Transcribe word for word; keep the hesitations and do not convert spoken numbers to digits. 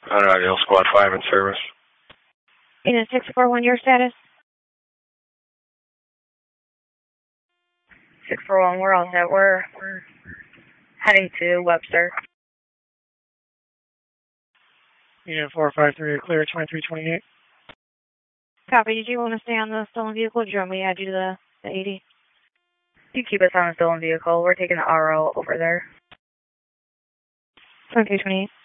On Ideal Squad five in service. Unit six four one, your status? six four one, we're all set. We're, we're heading to Webster. Unit four five three, clear twenty-three twenty-eight. Copy. Did you want to stay on the stolen vehicle? Did you want me to add you to the, the eighty? You keep us on the stolen vehicle. We're taking the R O over there. twenty-three twenty-eight.